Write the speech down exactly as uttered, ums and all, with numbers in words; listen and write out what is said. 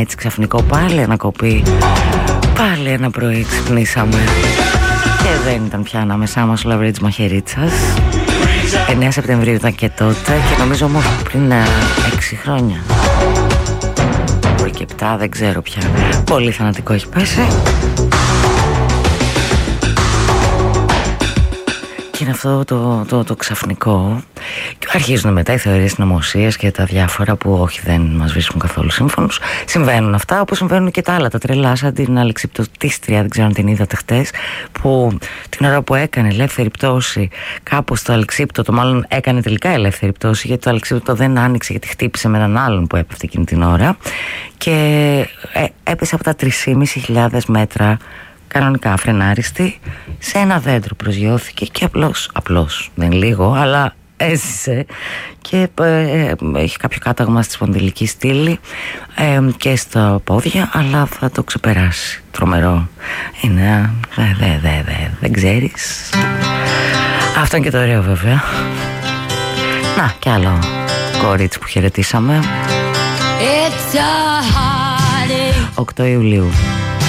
έτσι ξαφνικό, πάλι ανακοπή. Πάλι ένα πρωί ξυπνήσαμε και δεν ήταν πια ανάμεσά μας ο Λαβρίτης Μαχαιρίτσας. εννέα Σεπτεμβρίου ήταν και τότε, και νομίζω όμως πριν έξι χρόνια, μπορεί και επτά, δεν ξέρω πια. Πολύ θανατικό έχει πέσει. Και είναι αυτό το, το, το ξαφνικό. Και αρχίζουν μετά οι θεωρίες συνωμοσίας και τα διάφορα που όχι, δεν μας βρίσκουν καθόλου σύμφωνους. Συμβαίνουν αυτά, όπως συμβαίνουν και τα άλλα, τα τρελά, σαν την αλεξιπτωτίστρια, δεν ξέρω αν την είδατε χτες, που την ώρα που έκανε ελεύθερη πτώση κάπου στο αλεξίπτωτο, μάλλον έκανε τελικά ελεύθερη πτώση, γιατί το αλεξίπτωτο δεν άνοιξε, γιατί χτύπησε με έναν άλλον που έπεφτε εκείνη την ώρα, και ε, έπεσε από τα τρεις χιλιάδες πεντακόσια μέτρα κανονικά φρενάριστη σε ένα δέντρο, προσγειώθηκε και απλώς, απλώς δεν λίγο, αλλά έζησε και ε, έχει κάποιο κάταγμα στη σπονδυλική στήλη ε, και στα πόδια, αλλά θα το ξεπεράσει. Τρομερό είναι, δε, δε, δε, δε, δεν ξέρεις. Αυτό είναι και το ωραίο βέβαια. Να, κι άλλο κορίτσι που χαιρετήσαμε, οκτώ Ιουλίου.